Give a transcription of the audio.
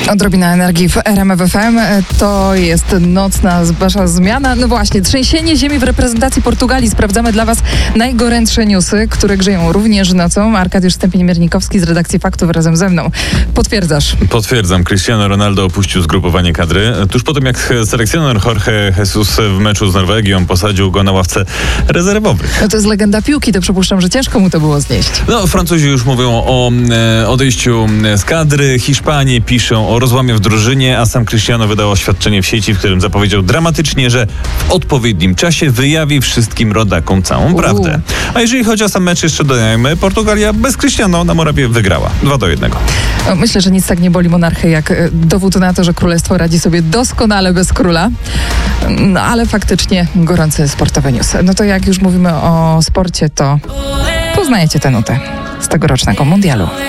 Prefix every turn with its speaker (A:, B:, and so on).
A: Odrobina energii w RMF FM. To jest nocna wasza zmiana. No właśnie, trzęsienie ziemi w reprezentacji Portugalii. Sprawdzamy dla was najgorętsze newsy, które grzeją również nocą. Arkadiusz Stępień-Miernikowski z redakcji Faktów razem ze mną. Potwierdzasz?
B: Potwierdzam. Cristiano Ronaldo opuścił zgrupowanie kadry. Tuż po tym, jak selekcjoner Jorge Jesus w meczu z Norwegią posadził go na ławce rezerwowych.
A: No to jest legenda piłki, to przypuszczam, że ciężko mu to było znieść.
B: No, Francuzi już mówią o odejściu z kadry. Hiszpanie piszą o rozłamie w drużynie, a sam Cristiano wydał oświadczenie w sieci, w którym zapowiedział dramatycznie, że w odpowiednim czasie wyjawi wszystkim rodakom całą prawdę. A jeżeli chodzi o sam mecz, jeszcze dodajmy, Portugalia bez Cristiano na Morawie wygrała 2-1.
A: Myślę, że nic tak nie boli monarchę jak dowód na to, że królestwo radzi sobie doskonale bez króla. No ale faktycznie gorący sportowy news. No to jak już mówimy o sporcie, to poznajecie tę nutę z tegorocznego mundialu.